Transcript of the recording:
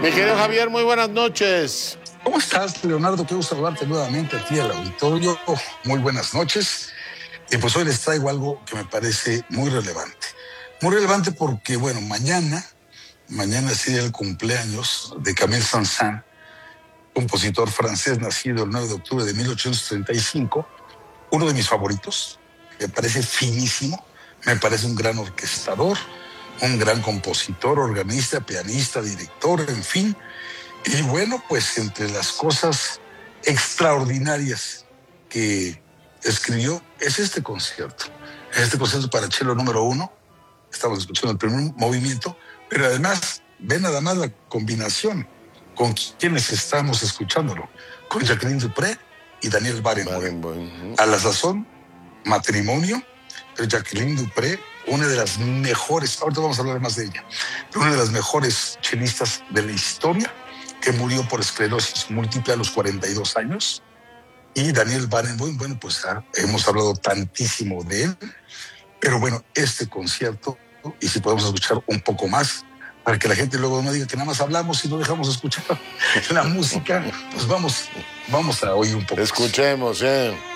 Mi querido Javier, muy buenas noches. ¿Cómo estás, Leonardo? Quiero saludarte nuevamente a ti, al auditorio. Muy buenas noches. Y pues hoy les traigo algo que me parece muy relevante. Muy relevante porque, bueno, mañana sería el cumpleaños de Camille Saint-Saëns, compositor francés nacido el 9 de octubre de 1835, uno de mis favoritos. Me parece finísimo, me parece un gran orquestador, un gran compositor, organista, pianista, director, en fin. Y bueno, pues entre las cosas extraordinarias que escribió es este concierto para cello número 1. Estamos escuchando el primer movimiento, pero además, ven nada más la combinación con quienes estamos escuchándolo, con Jacqueline Dupre y Daniel Barenboim. A la sazón, matrimonio, pero Jacqueline Dupre, una de las mejores, ahorita vamos a hablar más de ella, pero una de las mejores chelistas de la historia, que murió por esclerosis múltiple a los 42 años. Y Daniel Barenboim, bueno, pues hemos hablado tantísimo de él, pero bueno, este concierto, y si podemos escuchar un poco más, para que la gente luego no diga que nada más hablamos y no dejamos escuchar la música, pues vamos a oír un poco. Escuchemos,